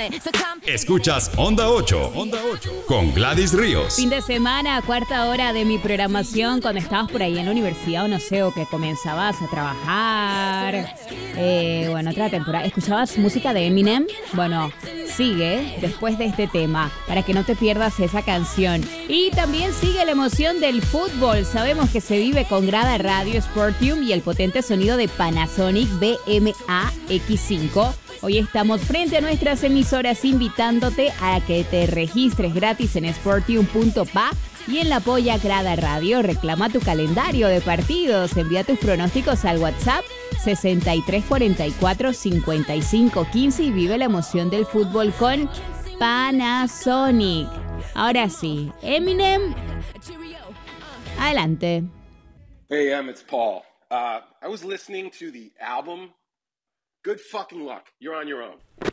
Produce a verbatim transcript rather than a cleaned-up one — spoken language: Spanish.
Escuchas Onda ocho, Onda ocho, con Gladys Ríos. Fin de semana, cuarta hora de mi programación, cuando estabas por ahí en la universidad o no sé, o que comenzabas a trabajar. Eh, bueno, otra temporada. ¿Escuchabas música de Eminem? Bueno, sigue después de este tema, para que no te pierdas esa canción. Y también sigue la emoción del fútbol. Sabemos que se vive con Grada Radio Sportium y el potente sonido de Panasonic B M A X cinco. Hoy estamos frente a nuestras emisoras invitándote a que te registres gratis en sportium punto pa y en la Polla Grada Radio. Reclama tu calendario de partidos. Envía tus pronósticos al WhatsApp sesenta y tres cuarenta y cuatro cincuenta y cinco quince y vive la emoción del fútbol con Panasonic. Ahora sí, Eminem, adelante. Hey, Em, it's Paul. Uh, I was listening to the album. Good fucking luck. You're on your own.